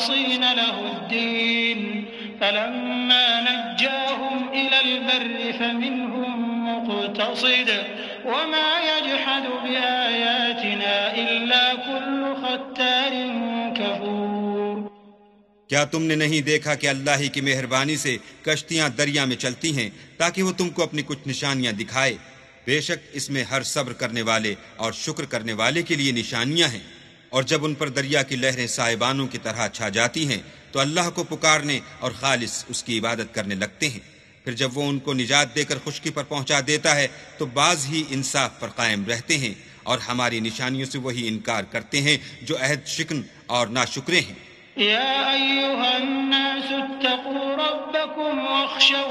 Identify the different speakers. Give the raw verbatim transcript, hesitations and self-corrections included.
Speaker 1: मुखलिसीन लहुद्दीन फलम्मा नज्जाहुम इलल बर्रि फमिनहुम मुक़तसिद वमा यजहदु बिआयातिना इल्ला कुल्लु खत्तारिन कफूर।
Speaker 2: क्या तुमने नहीं देखा कि अल्लाह ही की मेहरबानी से कश्तियां दरिया में चलती हैं ताकि वो तुमको अपनी कुछ निशानियां दिखाए। बेशक इसमें हर सब्र करने वाले और शुक्र करने वाले के लिए निशानियां हैं। और जब उन पर दरिया की लहरें साहिबानों की तरह छा जाती हैं तो अल्लाह को पुकारने और खालिस उसकी इबादत करने लगते हैं। फिर जब वो उनको निजात देकर खुशकी पर पहुंचा देता है तो बाज ही इंसाफ पर कायम रहते हैं और हमारी निशानियों से वही इनकार करते हैं जो अहद शिकन और नाशुक्रे हैं।
Speaker 1: या अय्युहन नास इत्तक़ू रब्बकुम वख्शव